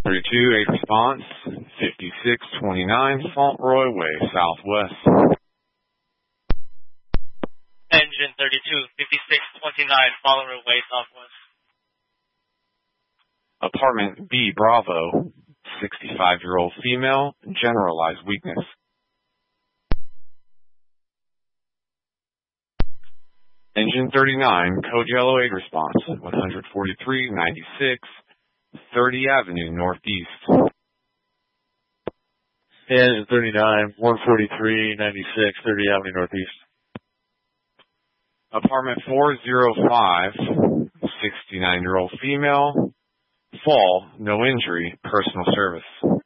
32, 8 response, 5629 Fauntleroy Way, Southwest. Engine 32, 5629 Fauntleroy Way, Southwest. Apartment B, Bravo, 65-year-old female, generalized weakness. Engine 39, code yellow 8 response, 14396 30 Avenue Northeast. Engine 39, 14396 30 Avenue Northeast. Apartment 405, 69-year-old female, fall, no injury, personal service.